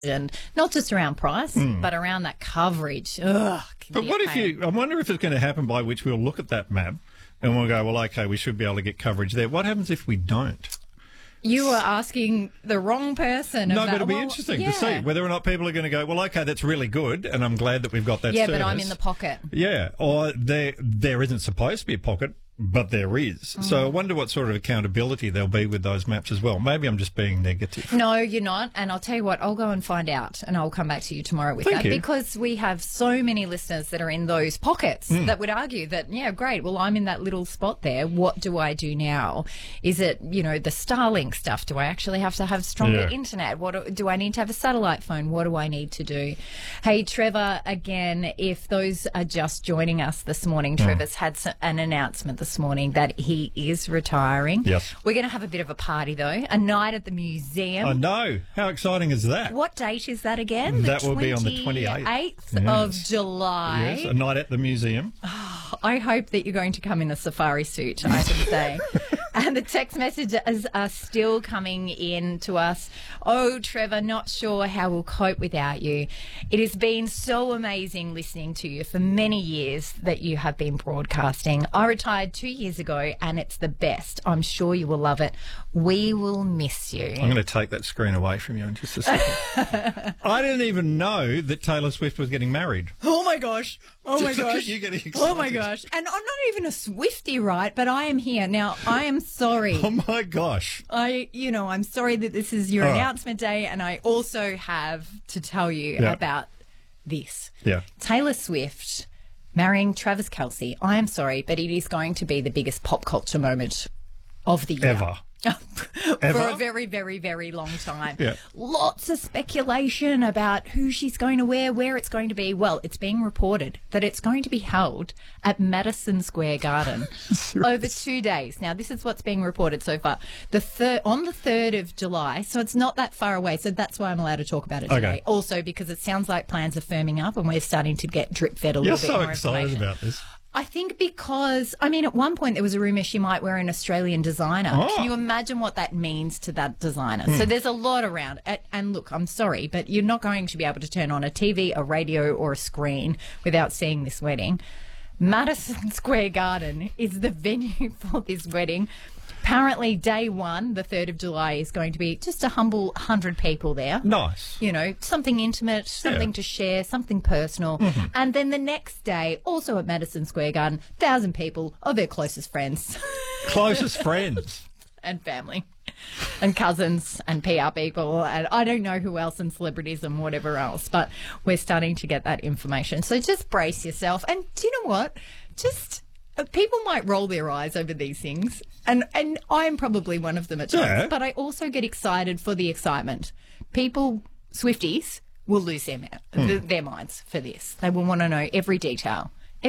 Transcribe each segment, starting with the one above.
and not just around price, but around that coverage. Ugh, but what if I wonder if it's going to happen by which we'll look at that map and we'll go, well, okay, we should be able to get coverage there. What happens if we don't? You are asking the wrong person. No, but it'll be interesting to see whether or not people are going to go, well, okay, that's really good, and I'm glad that we've got that service. Yeah, but I'm in the pocket. Yeah, or there isn't supposed to be a pocket, but there is. So I wonder what sort of accountability there'll be with those maps as well. Maybe I'm just being negative. No, you're not. And I'll tell you what, I'll go and find out, and I'll come back to you tomorrow with that. Because we have so many listeners that are in those pockets that would argue that, yeah, great, well, I'm in that little spot there. What do I do now? Is it, the Starlink stuff? Do I actually have to have stronger internet? What do I need to have a satellite phone? What do I need to do? Hey, Trevor, again, if those are just joining us this morning, Trevor's had an announcement this morning that he is retiring. Yes. We're going to have a bit of a party, though. A night at the museum. I know. How exciting is that? What date is that again? That will be on the 28th. 8th of July. Yes, a night at the museum. I hope that you're going to come in a safari suit, I should say. And the text messages are still coming in to us. Oh, Trevor, not sure how we'll cope without you. It has been so amazing listening to you for many years that you have been broadcasting. I retired 2 years ago and it's the best. I'm sure you will love it. We will miss you. I'm going to take that screen away from you in just a second. I didn't even know that Taylor Swift was getting married. Oh, my gosh. Oh, my gosh. You getting excited. Oh, my gosh. And I'm not even a Swiftie, right? But I am here. Now, I am sorry. Oh, my gosh. I'm sorry that this is your announcement day, and I also have to tell you about this. Yeah. Taylor Swift marrying Travis Kelce. I am sorry, but it is going to be the biggest pop culture moment of the year. Ever. For a very, very, very long time. Yeah. Lots of speculation about who she's going to wear, where it's going to be. Well, it's being reported that it's going to be held at Madison Square Garden over 2 days. Now, this is what's being reported so far. On the 3rd of July, so it's not that far away, so that's why I'm allowed to talk about it today. Okay. Also, because it sounds like plans are firming up and we're starting to get drip-fed a little bit more information. You're so excited about this. I think because, at one point there was a rumour she might wear an Australian designer. Oh. Can you imagine what that means to that designer? So there's a lot around. And look, I'm sorry, but you're not going to be able to turn on a TV, a radio or a screen without seeing this wedding. Madison Square Garden is the venue for this wedding. Apparently, day one, the 3rd of July, is going to be just a humble 100 people there. Nice. Something intimate, something to share, something personal. Mm-hmm. And then the next day, also at Madison Square Garden, 1,000 people of their closest friends. Closest friends. And family. And cousins and PR people. And I don't know who else, and celebrities and whatever else. But we're starting to get that information. So just brace yourself. And do you know what? People might roll their eyes over these things, and I'm probably one of them at times, but I also get excited for the excitement. People, Swifties, will lose their minds for this. They will want to know every detail.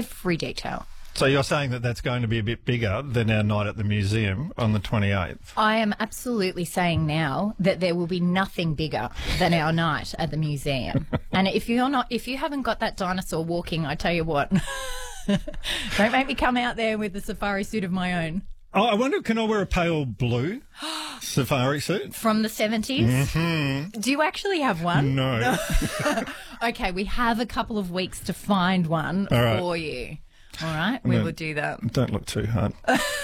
So you're saying that that's going to be a bit bigger than our night at the museum on the 28th? I am absolutely saying now that there will be nothing bigger than our night at the museum. And if you haven't got that dinosaur walking, I tell you what... Don't make me come out there with a safari suit of my own. Oh, I wonder, can I wear a pale blue safari suit? From the 70s? Mm-hmm. Do you actually have one? No. Okay, we have a couple of weeks to find one for you. All right, we will do that. Don't look too hard.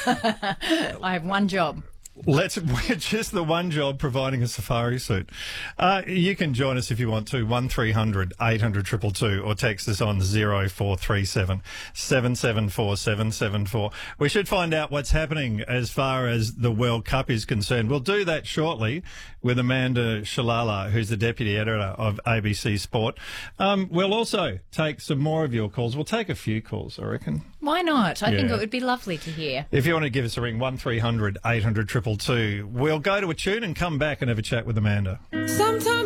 I have one job. We're just the one job, providing a safari suit. You can join us if you want to, 1300 800 222, or text us on 0437 774 774. We should find out what's happening as far as the World Cup is concerned. We'll do that shortly with Amanda Shalala, who's the Deputy Editor of ABC Sport. We'll also take some more of your calls. We'll take a few calls, I reckon. Why not? I think it would be lovely to hear. If you want to give us a ring, 1300 800 222. We'll go to a tune and come back and have a chat with Amanda. Sometimes